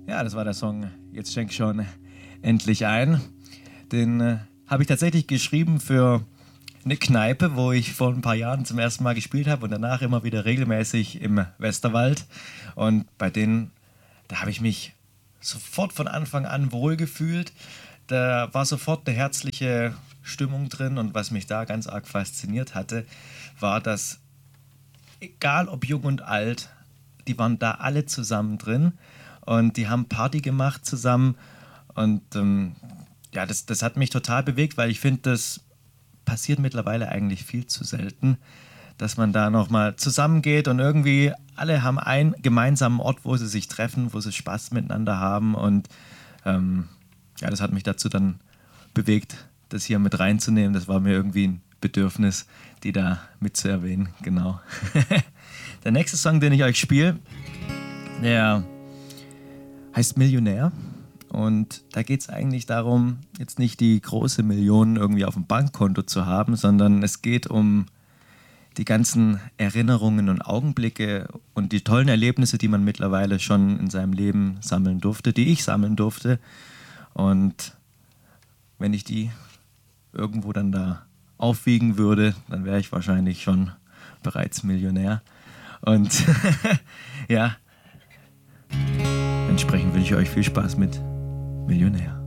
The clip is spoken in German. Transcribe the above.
Ja, das war der Song Jetzt schenk schon endlich ein. Den habe ich tatsächlich geschrieben für eine Kneipe, wo ich vor ein paar Jahren zum ersten Mal gespielt habe und danach immer wieder regelmäßig im Westerwald. Und bei denen, da habe ich mich sofort von Anfang an wohlgefühlt. Da war sofort eine herzliche Stimmung drin und was mich da ganz arg fasziniert hatte, war, dass egal ob jung und alt, die waren da alle zusammen drin und die haben Party gemacht zusammen und ja, das hat mich total bewegt, weil ich finde, das passiert mittlerweile eigentlich viel zu selten, dass man da nochmal zusammengeht und irgendwie alle haben einen gemeinsamen Ort, wo sie sich treffen, wo sie Spaß miteinander haben und ja, das hat mich dazu dann bewegt, das hier mit reinzunehmen. Das war mir irgendwie ein Bedürfnis, die da mitzuerwähnen, genau. Der nächste Song, den ich euch spiele, der heißt Millionär. Und da geht es eigentlich darum, jetzt nicht die große Million irgendwie auf dem Bankkonto zu haben, sondern es geht um die ganzen Erinnerungen und Augenblicke und die tollen Erlebnisse, die man mittlerweile schon in seinem Leben sammeln durfte, die ich sammeln durfte. Und wenn ich die irgendwo dann da aufwiegen würde, dann wäre ich wahrscheinlich schon bereits Millionär. Und ja, entsprechend wünsche ich euch viel Spaß mit Millionär.